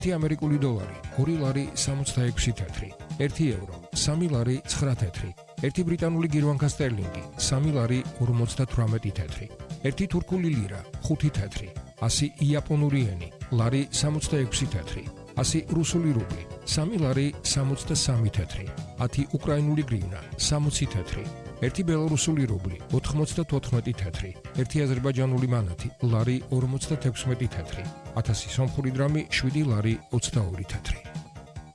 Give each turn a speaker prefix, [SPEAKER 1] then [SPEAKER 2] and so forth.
[SPEAKER 1] 1 ამერიკული დოლარი 2 ლარი 66 თეთრი, 1 ევრო 3 ლარი 9 თეთრი, 1 ბრიტანული გირვანქა სტერლინგი 3 ლარი 58 თეთრი, 1 თურქული ლირა 5 თეთრი, 100 იაპონური ენი ლარი 66 თეთრი, 100 რუსული რუბლი 3 ლარი 63 თეთრი, 10 უკრაინული გრივნა 60 თეთრი, 1 ბელორუსული რუბლი 94 თეთრი, 1 აზერბაიჯანული მანათი ლარი 56 თეთრი, 1000 სომხური დრამი 7 ლარი 22 თეთრი.